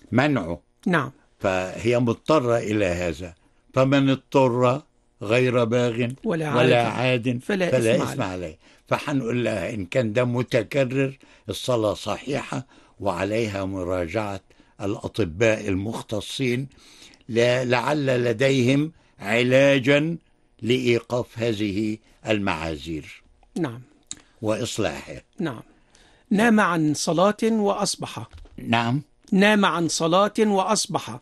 منعه. نعم. فهي مضطرة إلى هذا. فمن اضطر غير باغ ولا عاد فلا إثم عليه. فحنقول لها إن كان ده متكرر الصلاة صحيحة، وعليها مراجعة الأطباء المختصين لعل لديهم علاجا لإيقاف هذه المعاذير. نعم. وإصلاحها. نعم. نام عن صلاة وأصبح. نعم. نام عن صلاة وأصبح.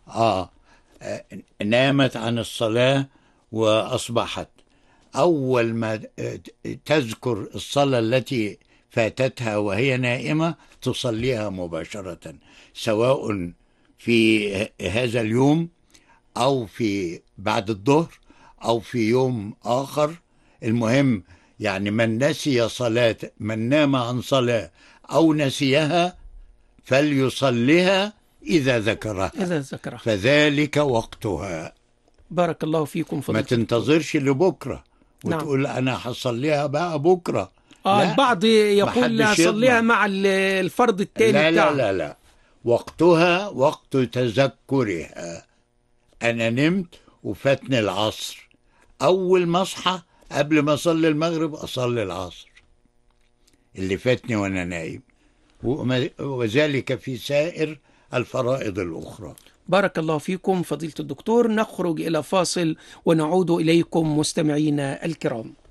نامت عن الصلاة وأصبحت. أول ما تذكر الصلاة التي فاتتها وهي نائمة تصليها مباشرة، سواء في هذا اليوم أو في بعد الظهر أو في يوم آخر. المهم يعني من نسي صلاة، من نام عن صلاة أو نسيها فليصليها إذا ذكرها فذلك وقتها. بارك الله فيكم فضيلة. ما تنتظرش لبكرة وتقول أنا هصليها بقى بكرة. البعض يقول لا صليها مع الفرض التالي. لا لا لا لا، وقتها وقت تذكرها. أنا نمت وفاتني العصر، أول ما أصحى قبل ما أصلي المغرب أصلي العصر اللي فاتني وأنا نايم، وذلك في سائر الفرائض الأخرى. بارك الله فيكم فضيلة الدكتور. نخرج إلى فاصل ونعود إليكم مستمعينا الكرام.